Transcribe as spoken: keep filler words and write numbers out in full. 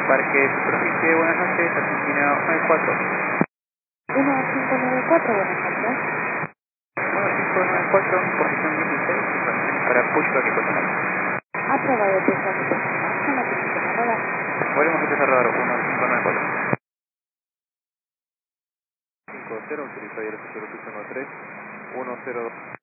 Parque Superficie, buenas noches, Argentina uno cuatro. uno cinco nueve cuatro, buenas noches. uno cinco nueve cuatro, posición dieciséis, informaciones para pushback ecuatorial. Aprobado el pushback ecuatorial, con la posición a rodar. Volvemos a desarrollar uno cinco nueve cuatro. cinco cero, utiliza el cero tres uno tres uno cero dos.